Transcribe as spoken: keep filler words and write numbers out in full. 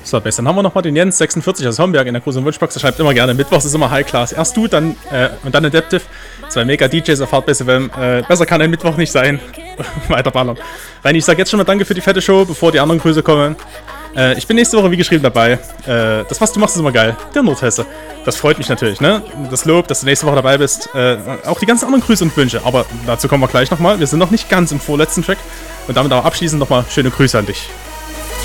So, Best, dann haben wir nochmal den Jens sechsundvierzig aus Homberg in der großen Wunschbox. Der schreibt immer gerne, Mittwochs ist immer High Class. Erst du, dann äh, und dann Adaptive. Zwei Mega-D Js auf Hardbase F M. Äh, besser kann ein Mittwoch nicht sein. Weiter ballern. Reini, ich sag jetzt schon mal danke für die fette Show, bevor die anderen Grüße kommen. Äh, ich bin nächste Woche wie geschrieben dabei. Äh, das, was du machst, ist immer geil. Der Nordhesse. Das freut mich natürlich, ne? Das Lob, dass du nächste Woche dabei bist. Äh, auch die ganzen anderen Grüße und Wünsche. Aber dazu kommen wir gleich nochmal. Wir sind noch nicht ganz im vorletzten Track. Und damit auch abschließend nochmal schöne Grüße an dich.